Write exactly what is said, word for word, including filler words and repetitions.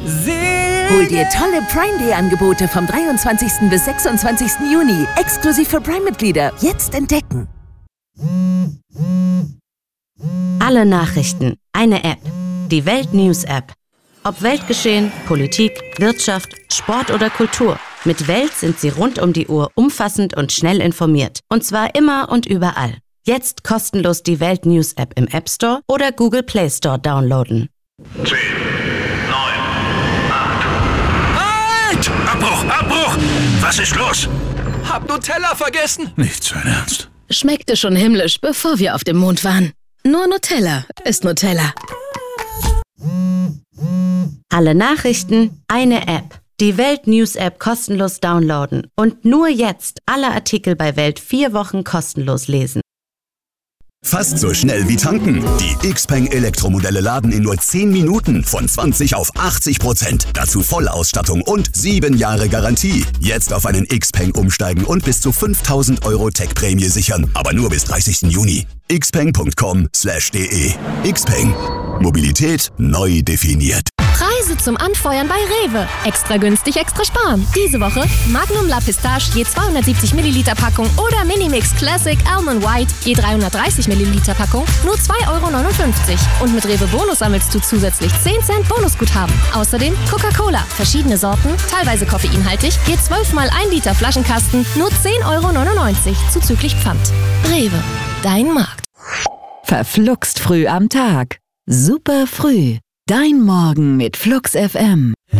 Hol dir tolle Prime Day Angebote vom dreiundzwanzigsten bis sechsundzwanzigsten Juni. Exklusiv für Prime-Mitglieder. Jetzt entdecken. Alle Nachrichten. Eine App. Die Welt News App. Ob Weltgeschehen, Politik, Wirtschaft, Sport oder Kultur. Mit Welt sind Sie rund um die Uhr umfassend und schnell informiert. Und zwar immer und überall. Jetzt kostenlos die Welt News App im App Store oder Google Play Store downloaden. zehn, neun, acht. Halt! Abbruch, Abbruch! Was ist los? Hab Nutella vergessen. Nicht sein Ernst. Schmeckte schon himmlisch, bevor wir auf dem Mond waren. Nur Nutella ist Nutella. Alle Nachrichten, eine App. Die Welt News App kostenlos downloaden. Und nur jetzt alle Artikel bei Welt vier Wochen kostenlos lesen. Fast so schnell wie tanken. Die Xpeng Elektromodelle laden in nur zehn Minuten von zwanzig auf achtzig Prozent. Dazu Vollausstattung und sieben Jahre Garantie. Jetzt auf einen Xpeng umsteigen und bis zu fünftausend Euro Tech-Prämie sichern. Aber nur bis dreißigsten Juni. xpeng punkt com slash de. Xpeng. Mobilität neu definiert. Preise zum Anfeuern bei Rewe. Extra günstig, extra sparen. Diese Woche Magnum La Pistache je zweihundertsiebzig Milliliter Packung oder Minimix Classic Almond White je dreihundertdreißig Milliliter Packung nur zwei Euro neunundfünfzig. Und mit Rewe Bonus sammelst du zusätzlich zehn Cent Bonusguthaben. Außerdem Coca-Cola, verschiedene Sorten, teilweise koffeinhaltig, je zwölf mal ein Liter Flaschenkasten, nur zehn Euro neunundneunzig zuzüglich Pfand. Rewe, dein Markt. Verfluxt früh am Tag. Super früh. Dein Morgen mit Flux F M.